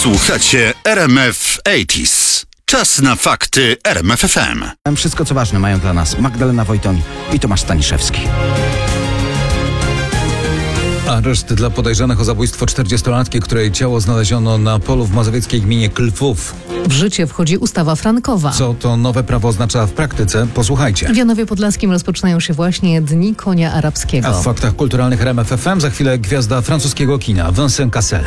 Słuchacie RMF 80s. Czas na fakty RMF FM. Wszystko, co ważne, mają dla nas Magdalena Wojton i Tomasz Staniszewski. Areszt dla podejrzanych o zabójstwo 40-latki, której ciało znaleziono na polu w mazowieckiej gminie Klwów. W życie wchodzi ustawa frankowa. Co to nowe prawo oznacza w praktyce? Posłuchajcie. W Janowie Podlaskim rozpoczynają się właśnie Dni Konia Arabskiego. A w faktach kulturalnych RMF FM za chwilę gwiazda francuskiego kina Vincent Cassel.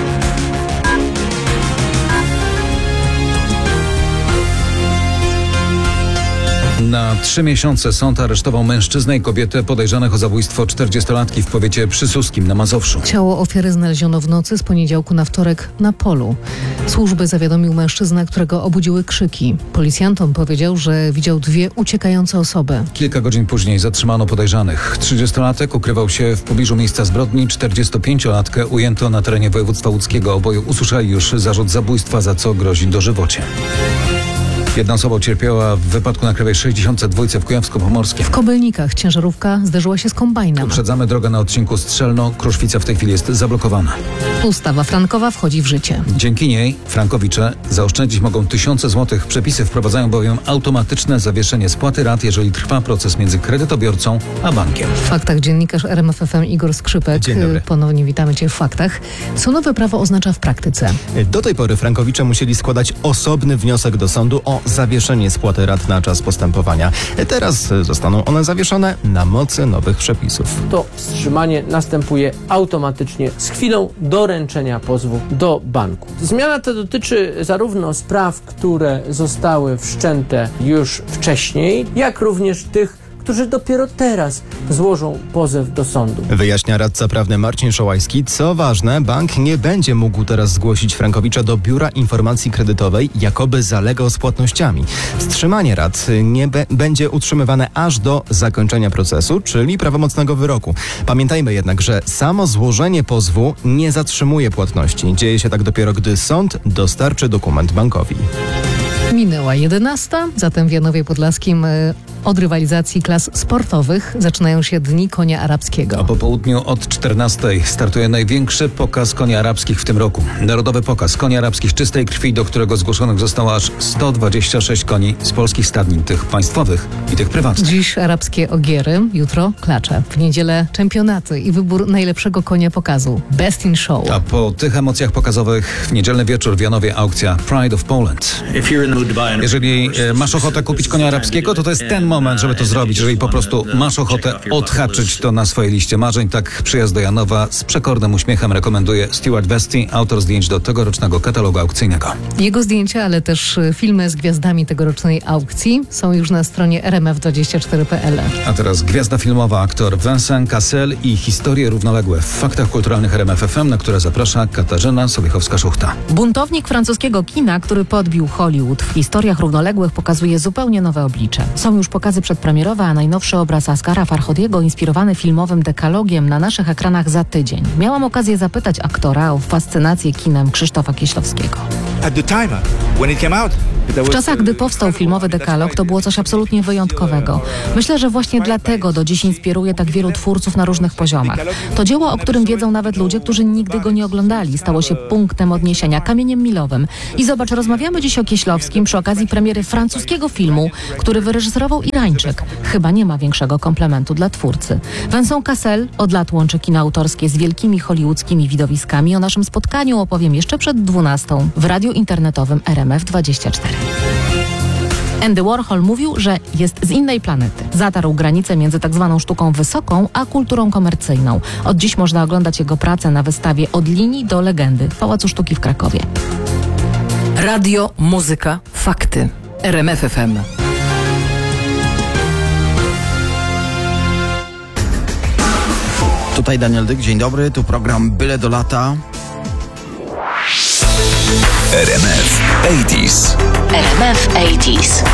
Na 3 miesiące sąd aresztował mężczyznę i kobietę podejrzanych o zabójstwo 40-latki w powiecie przysuskim na Mazowszu. Ciało ofiary znaleziono w nocy z poniedziałku na wtorek na polu. Służby zawiadomił mężczyzna, którego obudziły krzyki. Policjantom powiedział, że widział 2 uciekające osoby. Kilka godzin później zatrzymano podejrzanych. 30-latek ukrywał się w pobliżu miejsca zbrodni. 45-latkę ujęto na terenie województwa łódzkiego. Oboje usłyszeli już zarzut zabójstwa, za co grozi dożywocie. Jedna osoba ucierpiała w wypadku na Krajowej 62 w Kujawsko-Pomorskiem. W Kobylnikach ciężarówka zderzyła się z kombajnem. Uprzedzamy drogę na odcinku Strzelno-Kruszwica w tej chwili jest zablokowana. Ustawa frankowa wchodzi w życie. Dzięki niej frankowicze zaoszczędzić mogą tysiące złotych. Przepisy wprowadzają bowiem automatyczne zawieszenie spłaty rat, jeżeli trwa proces między kredytobiorcą a bankiem. W faktach dziennikarz RMF FM Igor Skrzypek. Dzień dobry. Ponownie witamy Cię w faktach. Co nowe prawo oznacza w praktyce? Do tej pory frankowicze musieli składać osobny wniosek do sądu o zawieszenie spłaty rat na czas postępowania. Teraz zostaną one zawieszone na mocy nowych przepisów. To wstrzymanie następuje automatycznie z chwilą doręczenia pozwu do banku. Zmiana ta dotyczy zarówno spraw, które zostały wszczęte już wcześniej, jak również tych, którzy dopiero teraz złożą pozew do sądu. Wyjaśnia radca prawny Marcin Szołajski. Co ważne, bank nie będzie mógł teraz zgłosić frankowicza do Biura Informacji Kredytowej, jakoby zalegał z płatnościami. Wstrzymanie rat nie będzie utrzymywane aż do zakończenia procesu, czyli prawomocnego wyroku. Pamiętajmy jednak, że samo złożenie pozwu nie zatrzymuje płatności. Dzieje się tak dopiero, gdy sąd dostarczy dokument bankowi. Minęła 11, zatem w Janowie Podlaskim od rywalizacji klas sportowych zaczynają się Dni Konia Arabskiego. A po południu od 14 startuje największy pokaz koni arabskich w tym roku. Narodowy pokaz koni arabskich czystej krwi, do którego zgłoszonych zostało aż 126 koni z polskich stadnin, tych państwowych i tych prywatnych. Dziś arabskie ogiery, jutro klacze. W niedzielę czempionaty i wybór najlepszego konia pokazu. Best in Show. A po tych emocjach pokazowych w niedzielny wieczór w Janowie aukcja Pride of Poland. Jeżeli masz ochotę kupić konia arabskiego, to jest ten moment, żeby to zrobić. Jeżeli po prostu masz ochotę odhaczyć to na swojej liście marzeń, tak przyjazd do Janowa z przekornym uśmiechem rekomenduje Stuart Vesty, autor zdjęć do tegorocznego katalogu aukcyjnego. Jego zdjęcia, ale też filmy z gwiazdami tegorocznej aukcji są już na stronie rmf24.pl. A teraz gwiazda filmowa, aktor Vincent Cassel i historie równoległe w faktach kulturalnych RMF FM, na które zaprasza Katarzyna Sobiechowska-Szuchta. Buntownik francuskiego kina, który podbił Hollywood, w historiach równoległych pokazuje zupełnie nowe oblicze. Są już pokazy przedpremierowe, a najnowszy obraz Asghara Farhadiego, inspirowany filmowym dekalogiem, na naszych ekranach za tydzień. Miałam okazję zapytać aktora o fascynację kinem Krzysztofa Kieślowskiego. W czasach, gdy powstał filmowy dekalog, to było coś absolutnie wyjątkowego. Myślę, że właśnie dlatego do dziś inspiruje tak wielu twórców na różnych poziomach. To dzieło, o którym wiedzą nawet ludzie, którzy nigdy go nie oglądali. Stało się punktem odniesienia, kamieniem milowym. I zobacz, rozmawiamy dziś o Kieślowskim przy okazji premiery francuskiego filmu, który wyreżyserował Irańczyk. Chyba nie ma większego komplementu dla twórcy. Vincent Cassel od lat łączy kino autorskie z wielkimi hollywoodzkimi widowiskami. O naszym spotkaniu opowiem jeszcze przed 12 w radiu internetowym RMF24. Andy Warhol mówił, że jest z innej planety. Zatarł granicę między tak zwaną sztuką wysoką, a kulturą komercyjną. Od dziś można oglądać jego pracę na wystawie Od linii do legendy w Pałacu Sztuki w Krakowie. Radio, muzyka, fakty. RMF FM. Tutaj Daniel Dyk, dzień dobry, tu program Byle do lata. RMF 80s. RMF 80s.